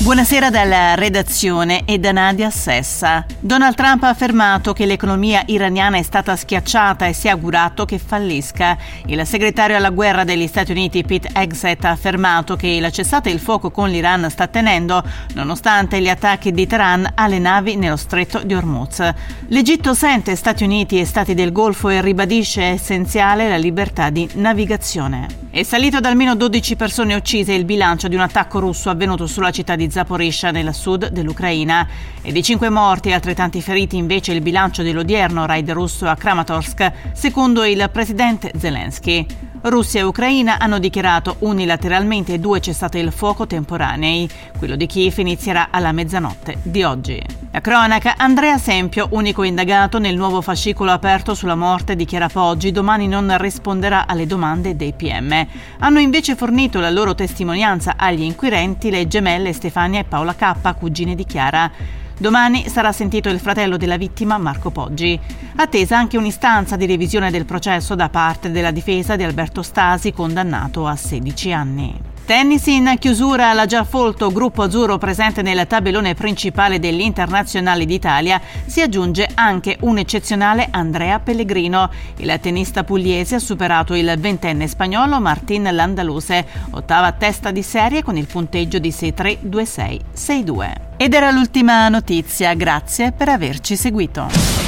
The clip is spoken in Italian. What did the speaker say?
Buonasera dalla redazione e da Nadia Sessa. Donald Trump ha affermato che l'economia iraniana è stata schiacciata e si è augurato che fallisca. Il segretario alla guerra degli Stati Uniti Pete Hegseth ha affermato che la cessata il fuoco con l'Iran sta tenendo, nonostante gli attacchi di Teheran alle navi nello stretto di Hormuz. L'Egitto sente Stati Uniti e Stati del Golfo e ribadisce essenziale la libertà di navigazione. È salito ad almeno 12 persone uccise il bilancio di un attacco russo avvenuto sulla città di Zaporizhzhia nel sud dell'Ucraina e di 5 morti e altrettanti feriti invece il bilancio dell'odierno raid russo a Kramatorsk, secondo il presidente Zelensky. Russia e Ucraina hanno dichiarato unilateralmente 2 cessate il fuoco temporanei. Quello di Kiev inizierà alla mezzanotte di oggi. La cronaca: Andrea Sempio, unico indagato nel nuovo fascicolo aperto sulla morte di Chiara Poggi, domani non risponderà alle domande dei PM. Hanno invece fornito la loro testimonianza agli inquirenti le gemelle Stefania e Paola K, cugine di Chiara. Domani sarà sentito il fratello della vittima, Marco Poggi. Attesa anche un'istanza di revisione del processo da parte della difesa di Alberto Stasi, condannato a 16 anni. Tennis in chiusura alla già folto gruppo azzurro presente nel tabellone principale dell'Internazionale d'Italia si aggiunge anche un eccezionale Andrea Pellegrino. Il tennista pugliese ha superato il 20enne spagnolo Martín Landaluse, ottava testa di serie con il punteggio di 6-3, 2-6, 6-2. Ed era l'ultima notizia, grazie per averci seguito.